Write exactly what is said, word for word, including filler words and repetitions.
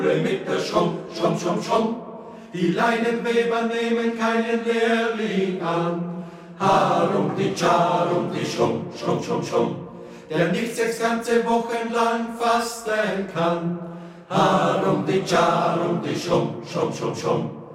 Mit der Schrumm, Schrumm, Schrumm, Schrumm. Die Leinenweber nehmen keinen Lehrling an. Harum die Charum, die Schrumm, Schrumm, Schrumm, Schrumm. Der nicht sechs ganze Wochen lang fasten kann. Harum die Charum, die Schrumm, Schrumm, Schrumm, Schrumm.